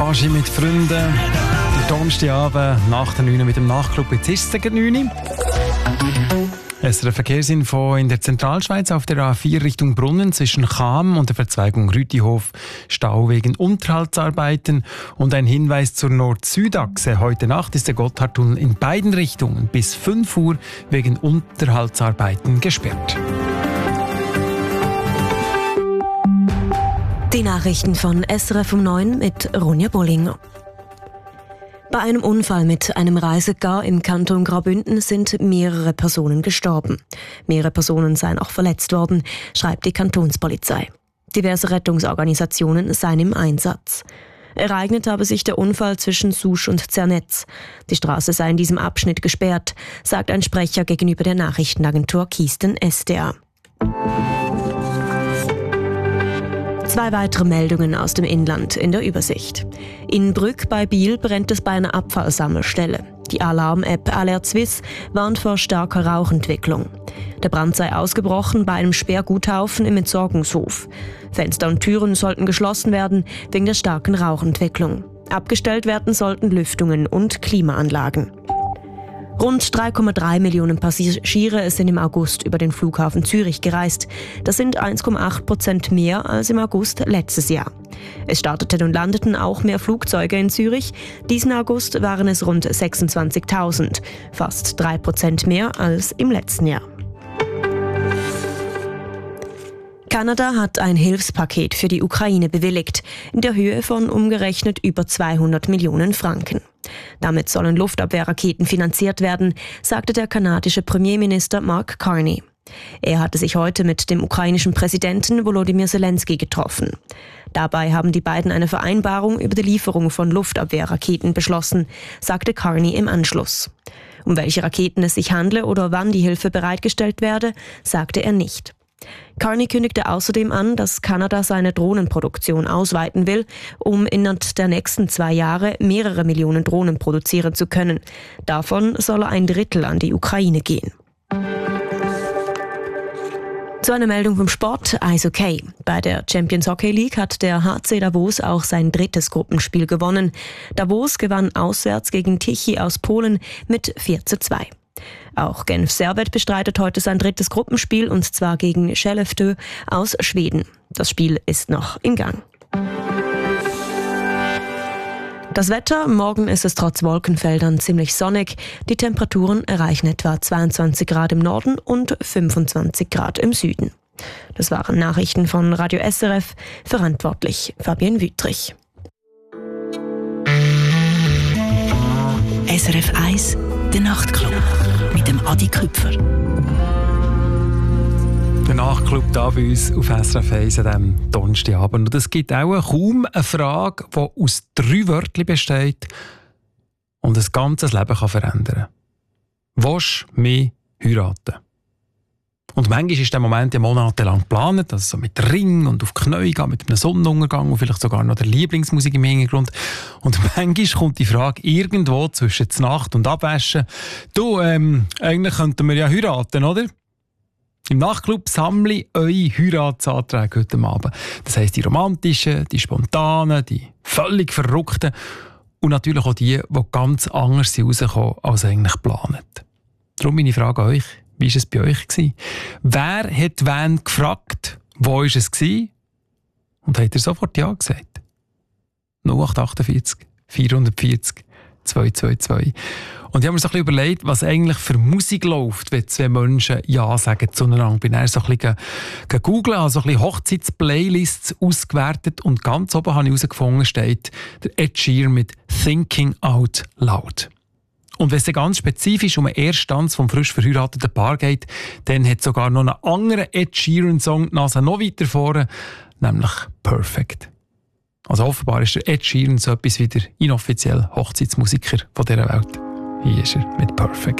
Baschi mit Freunden. Der Donnerstagabend nach der 9 mit dem Nachtclub. Jetzt ist es gegen 9. Es ist eine Verkehrsinfo in der Zentralschweiz auf der A4 Richtung Brunnen zwischen Cham und der Verzweigung Rütihof. Stau wegen Unterhaltsarbeiten und ein Hinweis zur Nord-Süd-Achse. Heute Nacht ist der Gotthardtunnel in beiden Richtungen bis 5 Uhr wegen Unterhaltsarbeiten gesperrt. Die Nachrichten von SRF um 9 mit Ronja Bollinger. Bei einem Unfall mit einem Reisegar im Kanton Graubünden sind mehrere Personen gestorben. Mehrere Personen seien auch verletzt worden, schreibt die Kantonspolizei. Diverse Rettungsorganisationen seien im Einsatz. Ereignet habe sich der Unfall zwischen Susch und Zernetz. Die Straße sei in diesem Abschnitt gesperrt, sagt ein Sprecher gegenüber der Nachrichtenagentur Kiesten SDA. 2 weitere Meldungen aus dem Inland in der Übersicht. In Brügg bei Biel brennt es bei einer Abfallsammelstelle. Die Alarm-App Alert Swiss warnt vor starker Rauchentwicklung. Der Brand sei ausgebrochen bei einem Sperrguthaufen im Entsorgungshof. Fenster und Türen sollten geschlossen werden wegen der starken Rauchentwicklung. Abgestellt werden sollten Lüftungen und Klimaanlagen. Rund 3,3 Millionen Passagiere sind im August über den Flughafen Zürich gereist. Das sind 1,8% mehr als im August letztes Jahr. Es starteten und landeten auch mehr Flugzeuge in Zürich. Diesen August waren es rund 26.000, fast 3% mehr als im letzten Jahr. Kanada hat ein Hilfspaket für die Ukraine bewilligt, in der Höhe von umgerechnet über 200 Millionen Franken. Damit sollen Luftabwehrraketen finanziert werden, sagte der kanadische Premierminister Mark Carney. Er hatte sich heute mit dem ukrainischen Präsidenten Volodymyr Zelensky getroffen. Dabei haben die beiden eine Vereinbarung über die Lieferung von Luftabwehrraketen beschlossen, sagte Carney im Anschluss. Um welche Raketen es sich handle oder wann die Hilfe bereitgestellt werde, sagte er nicht. Carney kündigte außerdem an, dass Kanada seine Drohnenproduktion ausweiten will, um innerhalb der nächsten 2 Jahre mehrere Millionen Drohnen produzieren zu können. Davon solle 1/3 an die Ukraine gehen. Zu einer Meldung vom Sport, Eishockey. Bei der Champions Hockey League hat der HC Davos auch sein 3. Gruppenspiel gewonnen. Davos gewann auswärts gegen Tichy aus Polen mit 4:2. Auch Genf Servette bestreitet heute sein 3. Gruppenspiel, und zwar gegen Skellefteå aus Schweden. Das Spiel ist noch im Gang. Das Wetter: Morgen ist es trotz Wolkenfeldern ziemlich sonnig. Die Temperaturen erreichen etwa 22 Grad im Norden und 25 Grad im Süden. Das waren Nachrichten von Radio SRF, verantwortlich Fabienne Wüttrich. SRF 1, der Nachtclub mit dem Adi Küpfer. Der Nachtclub hier bei uns auf SRF 1 an diesem Donnerstagabend. Und es gibt auch kaum eine Frage, die aus 3 Wörtern besteht und ein ganzes Leben kann verändern kann. Willst du mich heiraten? Und manchmal ist der Moment ja monatelang geplant, also so mit Ring und auf die Knie gehen, mit einem Sonnenuntergang und vielleicht sogar noch der Lieblingsmusik im Hintergrund. Und manchmal kommt die Frage irgendwo zwischen der Nacht und Abwaschen: Du, eigentlich könnten wir ja heiraten, oder? Im Nachtclub sammle ich eure Heiratsanträge heute Abend. Das heisst, die romantischen, die spontanen, die völlig verrückten und natürlich auch die ganz anders rauskommen als eigentlich geplant. Darum meine Frage an euch: Wie war es bei euch? Wer hat wen gefragt? Wo war es? Und habt ihr sofort Ja gesagt? 0848 440 222. Und ich habe mir so ein bisschen überlegt, was eigentlich für Musik läuft, wenn 2 Menschen Ja sagen zueinander. Ich bin dann so ein bisschen gegoogelt, habe so ein bisschen Hochzeitsplaylists ausgewertet und ganz oben habe ich herausgefunden, steht der Ed Sheeran mit «Thinking Out Loud». Und wenn es dann ganz spezifisch um einen Ersttanz vom frisch verheirateten Paar geht, dann hat sogar noch einen anderen Ed Sheeran-Song die Nase noch weiter vorne, nämlich «Perfect». Also offenbar ist der Ed Sheeran so etwas wie der inoffizielle Hochzeitsmusiker von dieser Welt. Hier ist er mit «Perfect».